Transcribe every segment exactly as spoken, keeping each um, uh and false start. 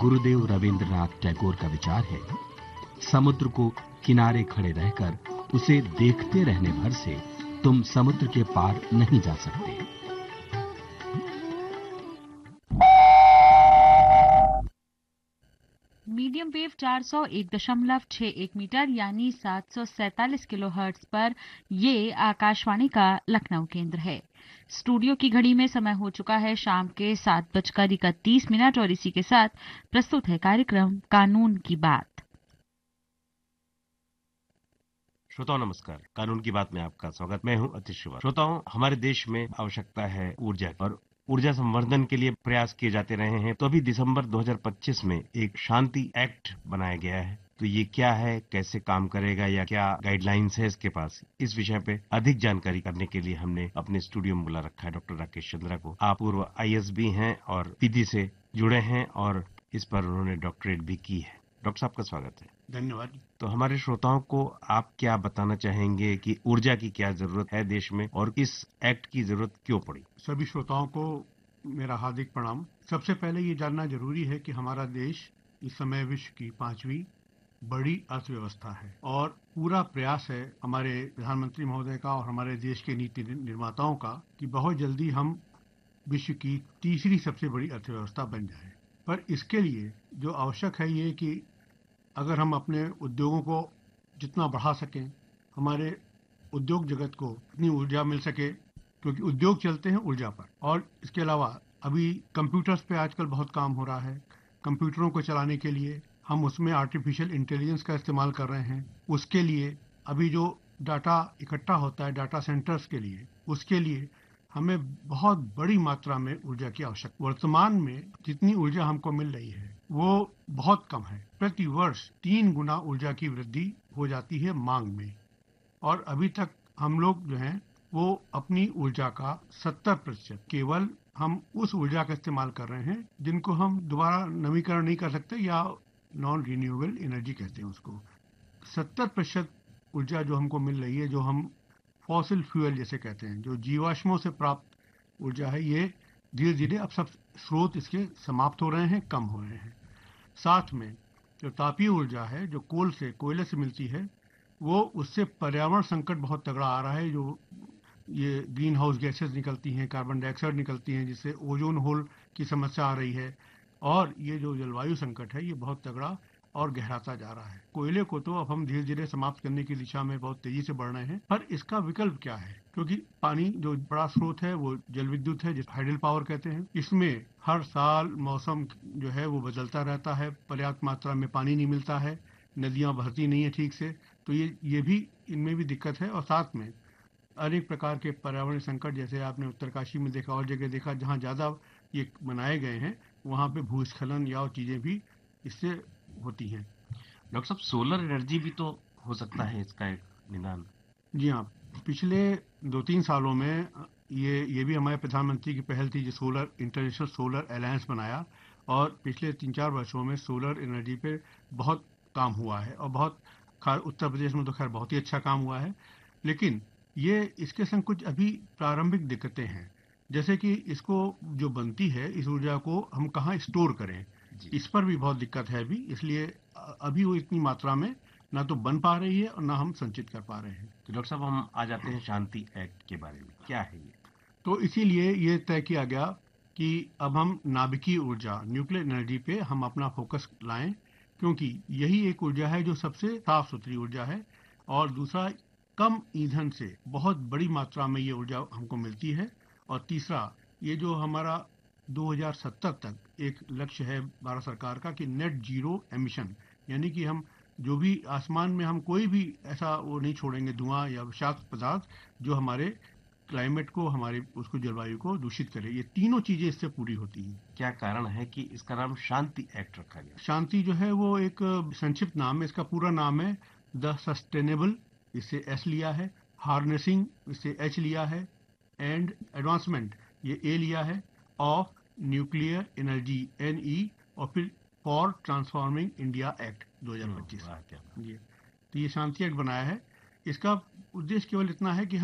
गुरुदेव रविंद्रनाथ टैगोर का विचार है, समुद्र को किनारे खड़े रहकर उसे देखते रहने भर से तुम समुद्र के पार नहीं जा सकते। मीडियम वेव चार सौ एक दशमलव छह एक मीटर यानी सात सौ सैंतालीस किलो हर्ट्ज पर ये आकाशवाणी का लखनऊ केंद्र है। स्टूडियो की घड़ी में समय हो चुका है शाम के सात बजकर इकतीस मिनट और इसी के साथ प्रस्तुत है कार्यक्रम कानून की बात। श्रोताओं नमस्कार, कानून की बात में आपका स्वागत। मैं हूं अतिश श्रीवास्तव। श्रोताओं, हमारे देश में आवश्यकता है ऊर्जा और ऊर्जा संवर्धन के लिए प्रयास किए जाते रहे हैं। तो अभी दिसंबर दो हज़ार पच्चीस में एक शांति एक्ट बनाया गया है। तो ये क्या है, कैसे काम करेगा या क्या गाइडलाइंस है इसके पास, इस विषय पे अधिक जानकारी करने के लिए हमने अपने स्टूडियो में बुला रखा है डॉक्टर राकेश चंद्रा को। आप पूर्व आई ए एस भी हैं और विधि से जुड़े हैं और इस पर उन्होंने डॉक्टरेट भी की है। डॉक्टर साहब का स्वागत है। धन्यवाद। तो हमारे श्रोताओं को आप क्या बताना चाहेंगे कि ऊर्जा की क्या जरूरत है देश में और इस एक्ट की जरूरत क्यों पड़ी? सभी श्रोताओं को मेरा हार्दिक प्रणाम। सबसे पहले ये जानना जरूरी है कि हमारा देश इस समय विश्व की पांचवी बड़ी अर्थव्यवस्था है और पूरा प्रयास है हमारे प्रधानमंत्री महोदय का और हमारे देश के नीति निर्माताओं का कि बहुत जल्दी हम विश्व की तीसरी सबसे बड़ी अर्थव्यवस्था बन जाए। पर इसके लिए जो आवश्यक है ये कि अगर हम अपने उद्योगों को जितना बढ़ा सकें, हमारे उद्योग जगत को इतनी ऊर्जा मिल सके, क्योंकि उद्योग चलते हैं ऊर्जा पर। और इसके अलावा अभी कंप्यूटर्स पे आजकल बहुत काम हो रहा है। कंप्यूटरों को चलाने के लिए हम उसमें आर्टिफिशियल इंटेलिजेंस का इस्तेमाल कर रहे हैं। उसके लिए अभी जो डाटा इकट्ठा होता है डाटा सेंटर्स के लिए, उसके लिए हमें बहुत बड़ी मात्रा में ऊर्जा की आवश्यकता। वर्तमान में जितनी ऊर्जा हमको मिल रही है वो बहुत कम है। प्रति वर्ष तीन गुना ऊर्जा की वृद्धि हो जाती है मांग में, और अभी तक हम लोग जो हैं वो अपनी ऊर्जा का सत्तर प्रतिशत केवल हम उस ऊर्जा का इस्तेमाल कर रहे हैं जिनको हम दोबारा नवीकरण नहीं कर सकते या नॉन रिन्यूएबल एनर्जी कहते हैं उसको। सत्तर प्रतिशत ऊर्जा जो हमको मिल रही है, जो हम फॉसिल फ्यूल जैसे कहते हैं, जो जीवाश्मों से प्राप्त ऊर्जा है, ये धीरे धीरे अब सब स्रोत इसके समाप्त हो रहे हैं, कम हो रहे हैं। साथ में जो तापीय ऊर्जा है जो कोल से कोयले से मिलती है, वो उससे पर्यावरण संकट बहुत तगड़ा आ रहा है। जो ये ग्रीन हाउस गैसेस निकलती हैं, कार्बन डाइऑक्साइड निकलती हैं, जिससे ओजोन होल की समस्या आ रही है, और ये जो जलवायु संकट है ये बहुत तगड़ा और गहराता जा रहा है। कोयले को तो अब हम धीरे धीरे समाप्त करने की दिशा में बहुत तेजी से बढ़ रहे हैं, पर इसका विकल्प क्या है? क्योंकि पानी जो बड़ा स्रोत है वो जल विद्युत है, जिसे हाइडल पावर कहते हैं। इसमें हर साल मौसम जो है वो बदलता रहता है, पर्याप्त मात्रा में पानी नहीं मिलता है, नदियां बहती नहीं है ठीक से, तो ये ये भी इनमें भी दिक्कत है। और साथ में अनेक प्रकार के पर्यावरण संकट, जैसे आपने उत्तरकाशी में देखा और जगह देखा जहाँ ज्यादा ये बनाए गए हैं, वहाँ पे भूस्खलन या और चीजें भी इससे होती हैं। डॉक्टर साहब, सोलर एनर्जी भी तो हो सकता है इसका एक निदान? जी हाँ, पिछले दो तीन सालों में ये ये भी हमारे प्रधानमंत्री की पहल थी, जो सोलर इंटरनेशनल सोलर अलायंस बनाया, और पिछले तीन चार वर्षों में सोलर एनर्जी पे बहुत काम हुआ है और बहुत खास उत्तर प्रदेश में तो खैर बहुत ही अच्छा काम हुआ है। लेकिन ये इसके संग कुछ अभी प्रारंभिक दिक्कतें हैं, जैसे कि इसको जो बनती है इस ऊर्जा को हम कहाँ स्टोर करें, इस पर भी बहुत दिक्कत है अभी। इसलिए अभी वो इतनी मात्रा में ना तो बन पा रही है और ना हम संचित कर पा रहे हैं। तो डॉक्टर साहब, हम आ जाते हैं शांति एक्ट के बारे में। क्या है ये? तो इसीलिए ये तय किया गया कि अब हम नाभिकीय ऊर्जा, न्यूक्लियर एनर्जी पे हम अपना फोकस लाएं, क्योंकि यही एक ऊर्जा है जो सबसे साफ सुथरी ऊर्जा है, और दूसरा कम ईंधन से बहुत बड़ी मात्रा में ये ऊर्जा हमको मिलती है, और तीसरा ये जो हमारा दो हज़ार सत्तर तक एक लक्ष्य है भारत सरकार का कि नेट जीरो एमिशन, यानी कि हम जो भी आसमान में हम कोई भी ऐसा वो नहीं छोड़ेंगे धुआं या विषाक्त पदार्थ जो हमारे क्लाइमेट को, हमारे उसको जलवायु को दूषित करे। ये तीनों चीजें इससे पूरी होती हैं। क्या कारण है कि इसका नाम शांति एक्ट रखा गया? शांति जो है वो एक संक्षिप्त नाम है, इसका पूरा नाम है द सस्टेनेबल, इससे एस लिया है, हार्नेसिंग इससे एच लिया है, एंड एडवांसमेंट ये ए लिया है, of nuclear energy N E, और फिर फॉर ट्रांसफॉर्मिंग इंडिया एक्ट दो हज़ार पच्चीस। जी, तो ये शांति एक्ट बनाया है। इसका उद्देश्य केवल इतना है कि हम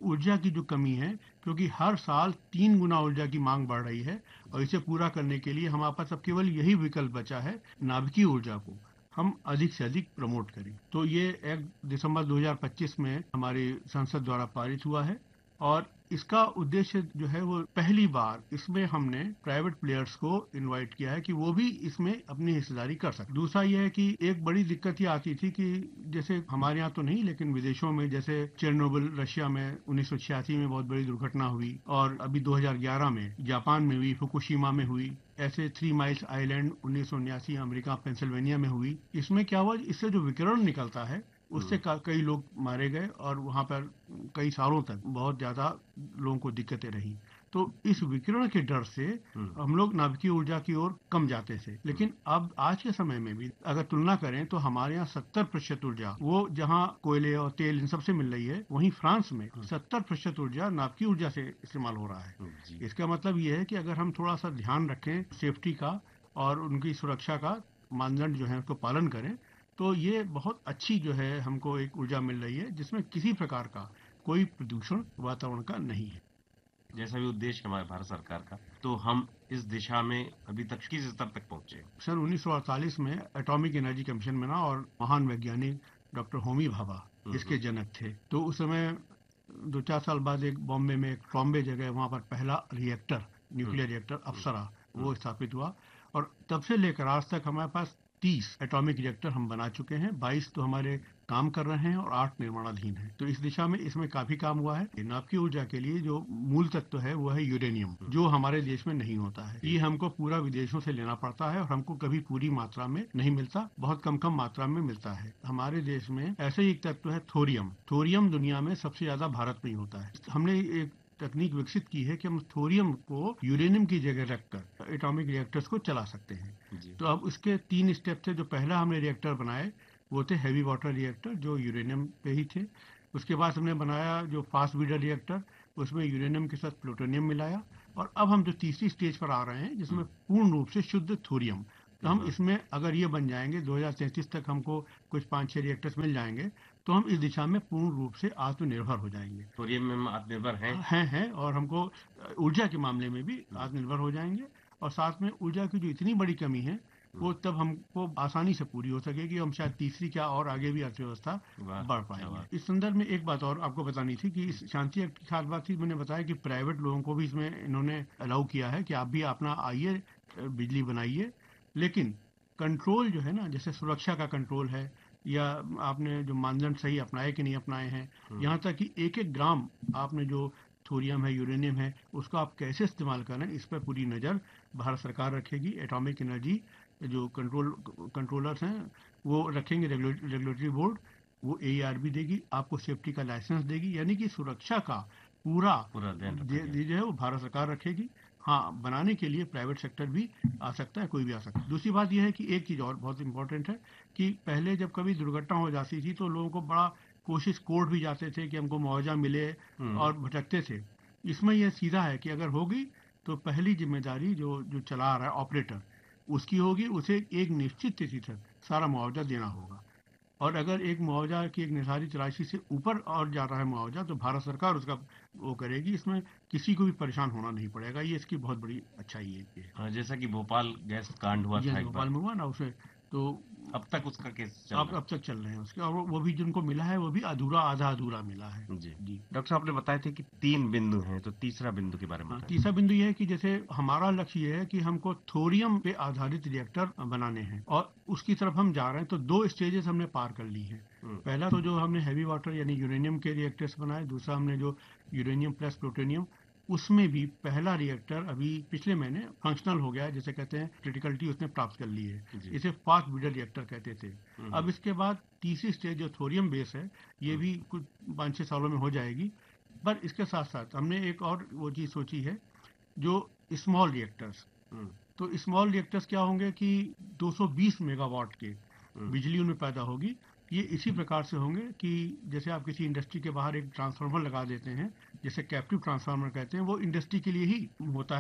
ऊर्जा की जो कमी है, क्योंकि हर साल तीन गुना ऊर्जा की मांग बढ़ रही है और इसे पूरा करने के लिए हमारे पास अब केवल यही विकल्प बचा है, नाभिकीय ऊर्जा को हम अधिक से अधिक प्रमोट करें। तो ये एक दिसंबर दो हज़ार पच्चीस में हमारी संसद द्वारा पारित हुआ है और इसका उद्देश्य जो है वो पहली बार इसमें हमने प्राइवेट प्लेयर्स को इनवाइट किया है कि वो भी इसमें अपनी हिस्सेदारी कर सकते। दूसरा ये है कि एक बड़ी दिक्कत ये आती थी कि जैसे हमारे यहाँ तो नहीं लेकिन विदेशों में, जैसे चेरनोबिल रशिया में उन्नीस सौ छियासी में बहुत बड़ी दुर्घटना हुई और अभी दो हज़ार ग्यारह में जापान में हुई, फुकुशिमा में हुई, ऐसे थ्री माइल्स आइलैंड उन्नीस सौ उन्यासी अमेरिका पेंसिल्वेनिया में हुई। इसमें क्या हुआ, इससे जो विकिरण निकलता है उससे कई लोग मारे गए और वहां पर कई सालों तक बहुत ज्यादा लोगों को दिक्कतें रही। तो इस विकिरण के डर से हम लोग नाभिकीय ऊर्जा की ओर कम जाते थे। लेकिन अब आज के समय में भी अगर तुलना करें तो हमारे यहाँ सत्तर प्रतिशत ऊर्जा वो जहाँ कोयले और तेल इन सबसे मिल रही है, वहीं फ्रांस में सत्तर प्रतिशत ऊर्जा नाभिकीय ऊर्जा से इस्तेमाल हो रहा है। इसका मतलब ये है कि अगर हम थोड़ा सा ध्यान रखें सेफ्टी का और उनकी सुरक्षा का मानदंड जो है उसको पालन करें, तो ये बहुत अच्छी जो है हमको एक ऊर्जा मिल रही है जिसमें किसी प्रकार का कोई प्रदूषण वातावरण का नहीं है। जैसा भी उद्देश्य हमारे भारत सरकार का, तो हम इस दिशा में अभी तक किस स्तर तक पहुंचे? सन उन्नीस सौ अड़तालीस में एटॉमिक एनर्जी कमीशन बना और महान वैज्ञानिक डॉक्टर होमी भाभा इसके जनक थे। तो उस समय दो चार साल बाद एक बॉम्बे में एक ट्रॉम्बे जगह वहां पर पहला रिएक्टर, न्यूक्लियर रिएक्टर अप्सरा वो स्थापित हुआ और तब से लेकर आज तक हमारे पास तीस एटॉमिक रिएक्टर हम बना चुके हैं। बाईस तो हमारे काम कर रहे हैं और आठ निर्माणाधीन हैं। तो इस दिशा में इसमें काफी काम हुआ है। नाभिकीय ऊर्जा के लिए जो मूल तत्व है वो है यूरेनियम, जो हमारे देश में नहीं होता है। ये हमको पूरा विदेशों से लेना पड़ता है और हमको कभी पूरी मात्रा में नहीं मिलता, बहुत कम कम मात्रा में मिलता है। हमारे देश में ऐसे ही एक तत्व है थोरियम। थोरियम दुनिया में सबसे ज्यादा भारत में ही होता है। हमने एक तकनीक विकसित की है कि हम थोरियम को यूरेनियम की जगह रखकर एटॉमिक रिएक्टर्स को चला सकते हैं। तो अब इसके तीन स्टेप थे। जो पहला हमने रिएक्टर बनाए वो थे हैवी वाटर रिएक्टर, जो यूरेनियम पे ही थे। उसके बाद हमने बनाया जो फास्ट ब्रीडर रिएक्टर, उसमें यूरेनियम के साथ प्लूटोनियम मिलाया। और अब हम जो तीसरी स्टेज पर आ रहे हैं जिसमें पूर्ण रूप से शुद्ध थोरियम, तो हम इसमें अगर ये बन जाएंगे दो हज़ार तैंतीस तक हमको कुछ पाँच छह रिएक्टर्स मिल जाएंगे तो हम इस दिशा में पूर्ण रूप से आत्मनिर्भर हो जाएंगे। थोरियम में हम आत्मनिर्भर हैं हैं हैं और हमको ऊर्जा के मामले में भी आत्मनिर्भर हो जाएंगे और साथ में ऊर्जा की जो इतनी बड़ी कमी है वो तब हमको आसानी से पूरी हो सकेगी। हम शायद तीसरी क्या और आगे भी अर्थव्यवस्था बढ़ पाएंगे। इस संदर्भ में एक बात और आपको बतानी थी कि इस शांति एक्ट की खास बात थी, मैंने बताया कि प्राइवेट लोगों को भी इसमें इन्होंने अलाउ किया है कि आप भी अपना आइए, बिजली बनाइए, लेकिन कंट्रोल जो है ना, जैसे सुरक्षा का कंट्रोल है या आपने जो मानदंड सही अपनाए कि नहीं अपनाए हैं, यहाँ तक कि एक एक ग्राम आपने जो थोरियम है, यूरेनियम है, उसको आप कैसे इस्तेमाल करें, इस पर पूरी नज़र भारत सरकार रखेगी। एटॉमिक एनर्जी जो कंट्रोल कंट्रोलर्स हैं वो रखेंगे, रेगुलेटरी बोर्ड वो ए आर बी देगी, आपको सेफ्टी का लाइसेंस देगी, यानी कि सुरक्षा का पूरा पूरा ध्यान जो है वो भारत सरकार रखेगी। हाँ, बनाने के लिए प्राइवेट सेक्टर भी आ सकता है, कोई भी आ सकता है। दूसरी बात यह है कि एक चीज़ और बहुत इंपॉर्टेंट है कि पहले जब कभी दुर्घटना हो जाती थी तो लोगों को बड़ा कोशिश, कोर्ट भी जाते थे कि हमको मुआवजा मिले और भटकते थे। इसमें यह सीधा है कि अगर होगी तो पहली जिम्मेदारी जो जो चला रहा है ऑपरेटर उसकी होगी, उसे एक निश्चित तिथि तक सारा मुआवजा देना होगा। और अगर एक मुआवजा की एक निर्धारित राशि से ऊपर और जा रहा है मुआवजा तो भारत सरकार उसका वो करेगी। इसमें किसी को भी परेशान होना नहीं पड़ेगा, ये इसकी बहुत बड़ी अच्छाई है। हाँ, जैसा कि भोपाल गैस कांड हुआ था, भोपाल में हुआ ना, उसे तो अब तक उसका केस चल अब अब तक चल रहे हैं उसके, और वो भी जिनको मिला है वो भी अधूरा आधा अधूरा मिला है। जी जी डॉक्टर साहब, आपने बताया थे कि तीन बिंदु हैं, तो तीसरा बिंदु के बारे में बताएं। तीसरा बिंदु ये है कि जैसे हमारा लक्ष्य ये है कि हमको थोरियम पे आधारित रिएक्टर बनाने हैं और उसकी तरफ हम जा रहे हैं। तो दो स्टेजेस हमने पार कर ली है। पहला तो जो हमने हैवी वाटर यानी यूरेनियम के रिएक्टर्स बनाए, दूसरा हमने जो यूरेनियम प्लस प्लूटोनियम, उसमें भी पहला रिएक्टर अभी पिछले महीने फंक्शनल हो गया है, जैसे कहते हैं क्रिटिकलिटी उसने प्राप्त कर ली है। इसे फास्ट ब्रीडर रिएक्टर कहते थे। अब इसके बाद तीसरी स्टेज जो थोरियम बेस है ये भी कुछ पाँच छः सालों में हो जाएगी। पर इसके साथ साथ हमने एक और वो चीज़ सोची है, जो स्मॉल रिएक्टर्स। तो स्मॉल रिएक्टर्स क्या होंगे कि दो सौ बीस मेगावाट के बिजली उनमें पैदा होगी। ये इसी प्रकार से होंगे कि जैसे आप किसी इंडस्ट्री के बाहर एक ट्रांसफार्मर लगा देते हैं, जैसे कैप्टिव ट्रांसफार्मर कहते हैं, वो इंडस्ट्री के लिए ही होता है,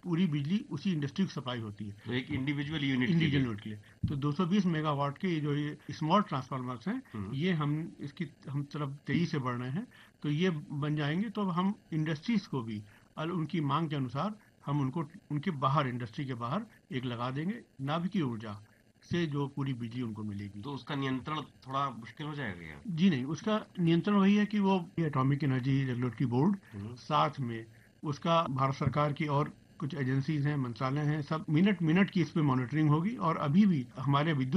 पूरी बिजली उसी इंडस्ट्री को सप्लाई होती है, तो एक इंडिविजुअल यूनिट इंडिविजुअल यूनिट के लिए। तो दो सौ बीस मेगावाट के ये जो ये स्मॉल ट्रांसफार्मर्स हैं, ये हम इसकी हम तरफ तेजी से बढ़ रहे हैं। तो ये बन जाएंगे तो हम इंडस्ट्रीज को भी उनकी मांग के अनुसार हम उनको उनके बाहर, इंडस्ट्री के बाहर एक लगा देंगे, नाभिकीय ऊर्जा से जो पूरी बिजली उनको मिलेगी। तो उसका नियंत्रण थोड़ा मुश्किल हो जाएगा क्या? जी नहीं, उसका नियंत्रण वही है कि वो एटॉमिक एनर्जी रेगुलेटरी बोर्ड, साथ में उसका भारत सरकार की और कुछ एजेंसीज हैं, मंत्रालय हैं, सब मिनट मिनट की इस पे मॉनिटरिंग होगी। और अभी भी हमारे विद्युत